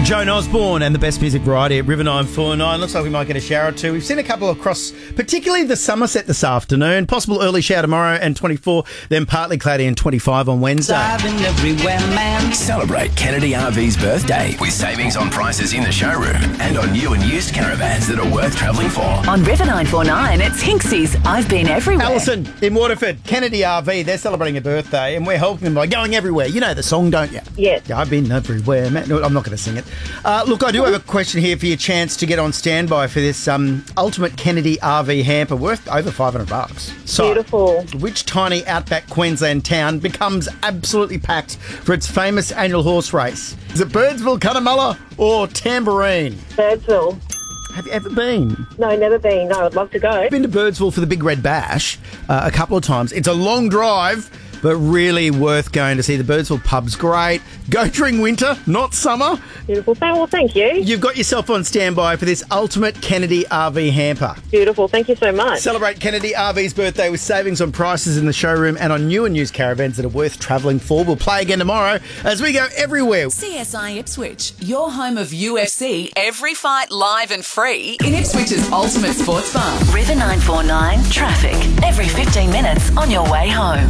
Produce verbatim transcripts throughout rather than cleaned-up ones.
Joan Osborne and the best music right here at River nine four nine. Looks like we might get a shower or two. We've seen a couple across, particularly the Somerset this afternoon. Possible early shower tomorrow and twenty-four, then partly cloudy and twenty-five on Wednesday. Everywhere, man. Celebrate Kennedy R V's birthday with savings on prices in the showroom and on new and used caravans that are worth travelling for. On River nine four nine, it's Hinksy's I've Been Everywhere. Alison in Waterford, Kennedy R V, they're celebrating a birthday and we're helping them by going everywhere. You know the song, don't you? Yes. Yeah, I've been everywhere, man. No, I'm not going to sing it. Uh, look, I do have a question here for your chance to get on standby for this um, ultimate Kennedy R V hamper worth over five hundred bucks. So, Beautiful. which tiny outback Queensland town becomes absolutely packed for its famous annual horse race? Is it Birdsville, Cunnamulla or Tambourine? Birdsville. Have you ever been? No, never been. No, I'd love to go. I've been to Birdsville for the Big Red Bash uh, a couple of times. It's a long drive, but really worth going to see. The Birdsville pub's great. Go during winter, not summer. Beautiful. Well, thank you. You've got yourself on standby for this ultimate Kennedy R V hamper. Beautiful. Thank you so much. Celebrate Kennedy R V's birthday with savings on prices in the showroom and on new and used caravans that are worth travelling for. We'll play again tomorrow as we go everywhere. C S I Ipswich, your home of U F C, every fight live and free in Ipswich's ultimate sports bar. River nine four nine, traffic, every fifteen minutes on your way home.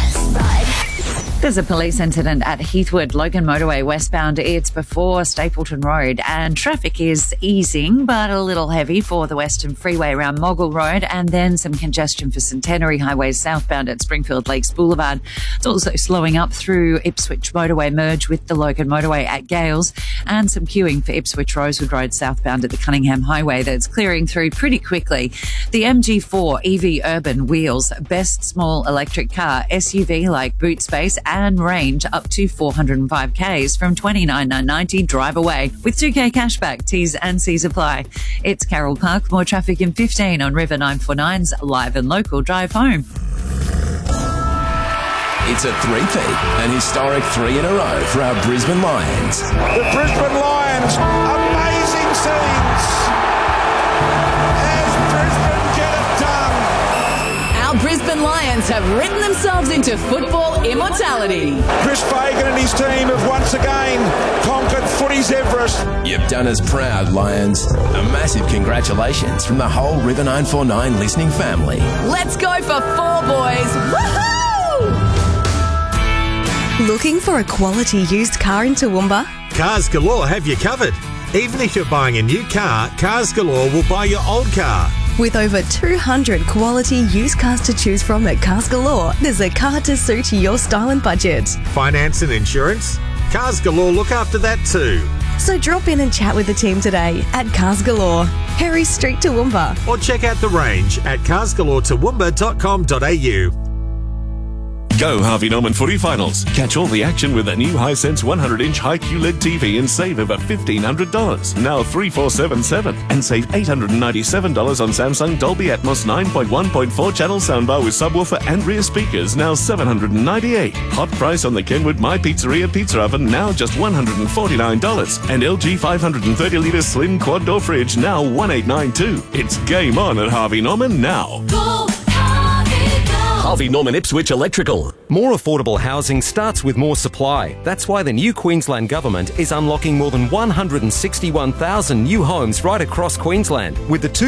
There's a police incident at Heathwood Logan Motorway westbound. It's before Stapleton Road and traffic is easing but a little heavy for the Western Freeway around Mogul Road, and then some congestion for Centenary Highway southbound at Springfield Lakes Boulevard. It's also slowing up through Ipswich Motorway merge with the Logan Motorway at Gales, and some queuing for Ipswich Rosewood Road southbound at the Cunningham Highway that's clearing through pretty quickly. The M G four E V Urban Wheels, best small electric car, S U V like boot space and range up to four hundred five kays from twenty-nine thousand nine hundred ninety dollars drive away with two K cashback. T's and C's apply. It's Carroll Park. More traffic in fifteen on River nine four nine's live and local drive home. It's a three-peat, an historic three in a row for our Brisbane Lions. The Brisbane Lions, amazing scenes as Brisbane get it done. Our Brisbane Lions have written themselves into football immortality. Chris Fagan and his team have once again conquered footy's Everest. You've done us proud, Lions. A massive congratulations from the whole River nine four nine listening family. Let's go for four, boys. Woohoo! Looking for a quality used car in Toowoomba? Cars Galore have you covered. Even if you're buying a new car, Cars Galore will buy your old car. With over two hundred quality used cars to choose from at Cars Galore, there's a car to suit your style and budget. Finance and insurance? Cars Galore look after that too. So drop in and chat with the team today at Cars Galore, Harry Street, Toowoomba. Or check out the range at cars galore toowoomba dot com dot a u. Go Harvey Norman Footy Finals. Catch all the action with a new Hisense one hundred inch high Q L E D T V and save over fifteen hundred dollars. Now three four seven seven. And save eight hundred ninety-seven dollars on Samsung Dolby Atmos nine point one point four channel soundbar with subwoofer and rear speakers, now seven hundred ninety-eight dollars. Hot price on the Kenwood My Pizzeria pizza oven, now just one hundred forty-nine dollars. And L G five hundred thirty litre slim quad door fridge, now one thousand eight hundred ninety-two dollars. It's game on at Harvey Norman now. Go, Harvey, go. Harvey Norman Ipswich Electrical. More affordable housing starts with more supply. That's why the new Queensland Government is unlocking more than one hundred sixty-one thousand new homes right across Queensland with the two